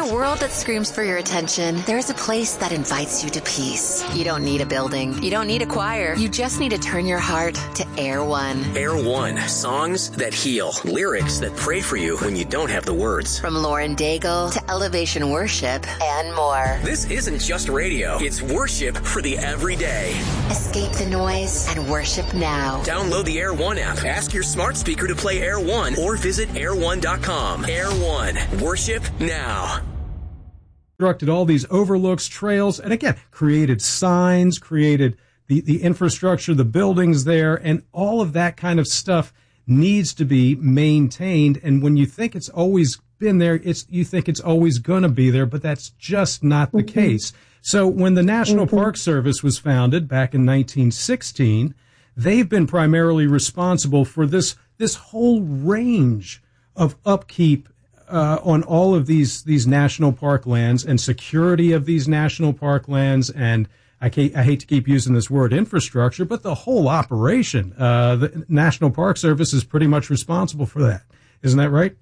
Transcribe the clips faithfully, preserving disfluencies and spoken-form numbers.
a world that screams for your attention, there's a place that invites you to peace. You don't need a building. You don't need a choir. You just need to turn your heart to Air One. Air One. Songs that heal. Lyrics that pray for you when you don't have the words. From Lauren Daigle to Elevation Worship and more. This isn't just radio. It's worship for the everyday. Escape the noise and worship now. Download the Air One app. Ask your smart speaker to play Air One or visit air one dot com. Air One. Worship now. Constructed all these overlooks, trails, and again, created signs, created the, the infrastructure, the buildings there, and all of that kind of stuff needs to be maintained. And when you think it's always been there, it's you think it's always going to be there, but that's just not the mm-hmm. case. So when the National mm-hmm. Park Service was founded back in nineteen sixteen, they've been primarily responsible for this this whole range of upkeep uh, on all of these these national park lands and security of these national park lands. And I, can't, I hate to keep using this word infrastructure, but the whole operation. Uh, the National Park Service is pretty much responsible for that. Isn't that right?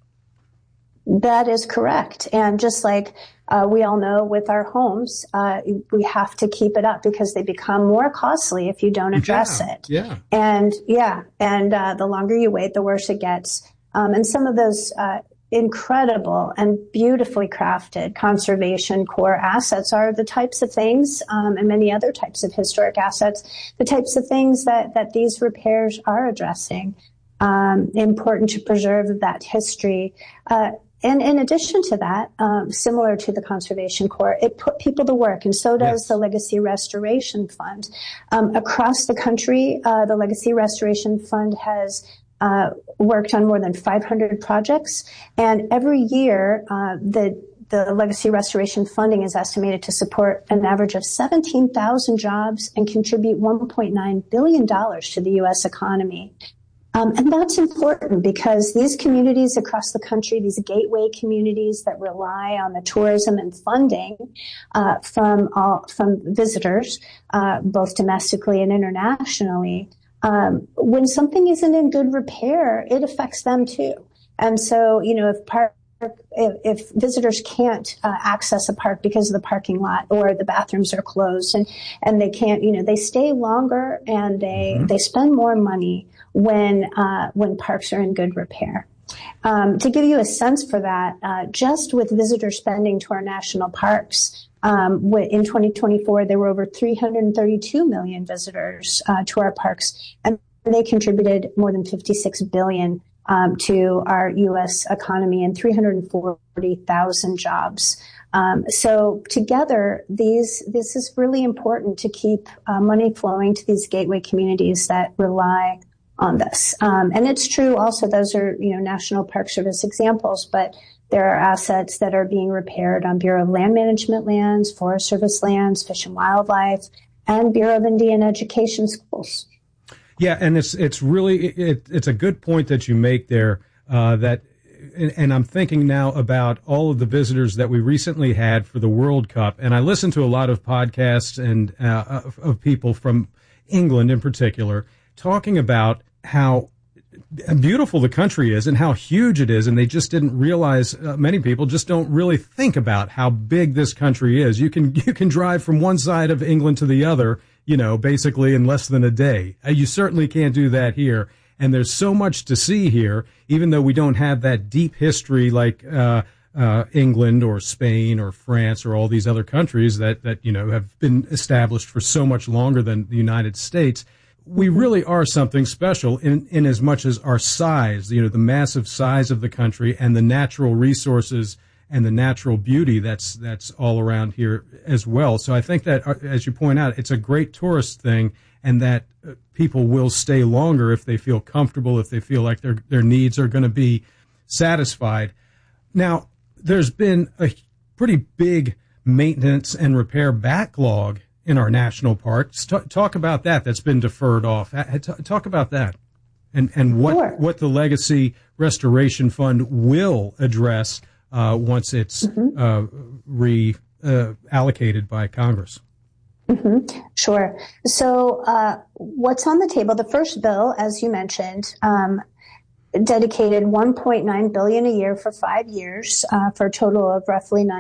That is correct. And just like uh, we all know with our homes, uh, we have to keep it up because they become more costly if you don't address yeah, it. Yeah. And yeah, and uh, the longer you wait, the worse it gets. Um, and some of those uh, incredible and beautifully crafted conservation core assets are the types of things, um, and many other types of historic assets, the types of things that, that these repairs are addressing. Um, important to preserve that history. Uh, and in addition to that, um, similar to the Conservation Corps, it put people to work, and so does yes. the Legacy Restoration Fund. Um, across the country, uh, the Legacy Restoration Fund has uh, worked on more than five hundred projects, and every year, uh, the the Legacy Restoration funding is estimated to support an average of seventeen thousand jobs and contribute one point nine billion dollars to the U S economy. Um, and that's important because these communities across the country, these gateway communities that rely on the tourism and funding uh, from all, from visitors, uh, both domestically and internationally, um, when something isn't in good repair, it affects them too. And so, you know, if park If, if visitors can't uh, access a park because of the parking lot or the bathrooms are closed and, and they can't, you know, they stay longer and they, mm-hmm. they spend more money when, uh, when parks are in good repair. Um, to give you a sense for that, uh, just with visitor spending to our national parks, um, in twenty twenty-four, there were over three hundred thirty-two million visitors, uh, to our parks, and they contributed more than fifty-six billion Um, to our U S economy and three hundred forty thousand jobs. Um, so together, these this is really important to keep uh, money flowing to these gateway communities that rely on this. Um, and it's true also, those are, you know, National Park Service examples, but there are assets that are being repaired on Bureau of Land Management lands, Forest Service lands, Fish and Wildlife, and Bureau of Indian Education schools. Yeah, and it's it's really it, it's a good point that you make there. Uh, that, and, and I'm thinking now about all of the visitors that we recently had for the World Cup, and I listened to a lot of podcasts and uh, of, of people from England in particular talking about how beautiful the country is and how huge it is, and they just didn't realize. Uh, many people just don't really think about how big this country is. You can you can drive from one side of England to the other, you know, basically in less than a day. Uh, you certainly can't do that here. And there's so much to see here, even though we don't have that deep history like uh, uh, England or Spain or France or all these other countries that, that, you know, have been established for so much longer than the United States. We really are something special in, in as much as our size, you know, the massive size of the country and the natural resources and the natural beauty that's that's all around here as well. So I think that, as you point out, it's a great tourist thing, and that people will stay longer if they feel comfortable, if they feel like their their needs are going to be satisfied. Now, there's been a pretty big maintenance and repair backlog in our national parks. T- talk about that. That's been deferred off. Talk about that, and and what Sure. what the Legacy Restoration Fund will address Uh, once it's mm-hmm. uh, re uh, allocated by Congress. Mm-hmm. Sure. So uh, what's on the table? The first bill, as you mentioned, um, dedicated one point nine billion dollars a year for five years uh, for a total of roughly nine